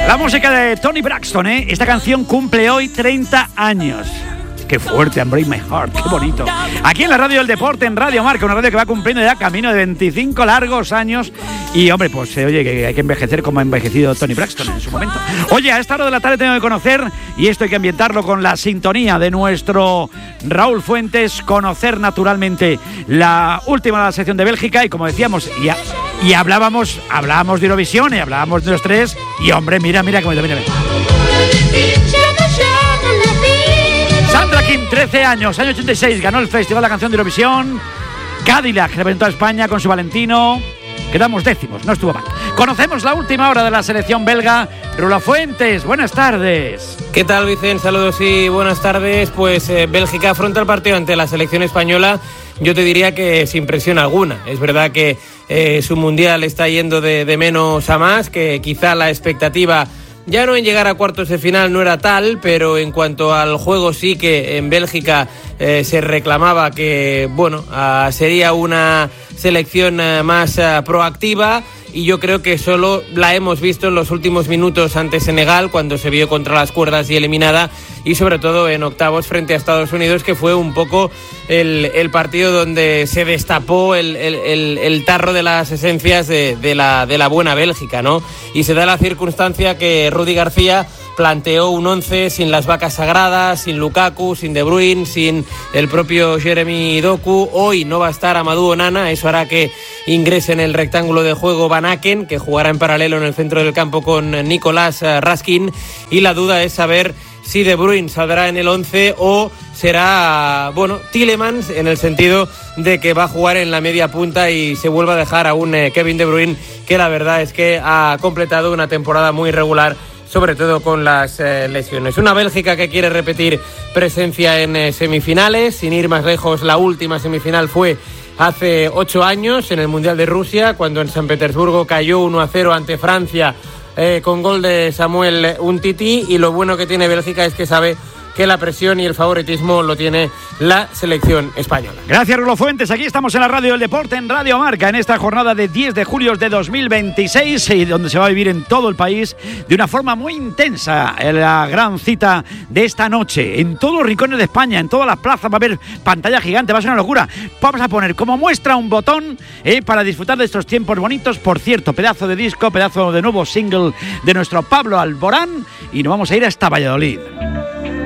La música de Toni Braxton, ¿eh? Esta canción cumple hoy 30 años. Qué fuerte, and Break My Heart, qué bonito. Aquí en la radio del deporte, en Radio Marca, una radio que va cumpliendo ya camino de 25 largos años. Y hombre, pues oye, que hay que envejecer como ha envejecido Toni Braxton en su momento. Oye, a esta hora de la tarde tengo que conocer, y esto hay que ambientarlo con la sintonía de nuestro Raúl Fuentes, conocer naturalmente la última de la sección de Bélgica. Y como decíamos, y hablábamos de Eurovisión y hablábamos de los tres. Y hombre, mira, mira. Sandra Kim, 13 años, año 86, ganó el Festival de la Canción de Eurovisión. Cadillac representó a España con su Valentino. Quedamos décimos, no estuvo mal. Conocemos la última hora de la selección belga. Rulo Fuentes, buenas tardes. ¿Qué tal, Vicente? Saludos y buenas tardes. Pues Bélgica afronta el partido ante la selección española. Yo te diría que sin presión alguna. Es verdad que su mundial está yendo de menos a más, que quizá la expectativa ya no en llegar a cuartos de final no era tal, pero en cuanto al juego sí que en Bélgica se reclamaba que, bueno, sería una selección más proactiva. Y yo creo que solo la hemos visto en los últimos minutos ante Senegal, cuando se vio contra las cuerdas y eliminada, y sobre todo en octavos frente a Estados Unidos, que fue un poco el partido donde se destapó el tarro de las esencias de la buena Bélgica, ¿no? Y se da la circunstancia que Rudi García planteó un 11 sin las vacas sagradas, sin Lukaku, sin De Bruyne, sin el propio Jeremy Doku. Hoy no va a estar Amadou Onana, eso hará que ingrese en el rectángulo de juego Van Aken, que jugará en paralelo en el centro del campo con Nicolas Raskin, y la duda es saber si De Bruyne saldrá en el 11 o será, bueno, Tielemans, en el sentido de que va a jugar en la media punta y se vuelva a dejar a un Kevin De Bruyne, que la verdad es que ha completado una temporada muy regular, sobre todo con las lesiones. Una Bélgica que quiere repetir presencia en semifinales. Sin ir más lejos, la última semifinal fue hace 8 años, en el Mundial de Rusia, cuando en San Petersburgo cayó 1-0 ante Francia con gol de Samuel Umtiti. Y lo bueno que tiene Bélgica es que sabe que la presión y el favoritismo lo tiene la selección española. Gracias, Rulo Fuentes. Aquí estamos en la radio del deporte, en Radio Marca, en esta jornada de 10 de julio de 2026, y donde se va a vivir en todo el país de una forma muy intensa la gran cita de esta noche. En todos los rincones de España, en todas las plazas va a haber pantalla gigante, va a ser una locura. Vamos a poner como muestra un botón para disfrutar de estos tiempos bonitos. Por cierto, pedazo de disco, pedazo de nuevo single de nuestro Pablo Alborán, y nos vamos a ir hasta Valladolid.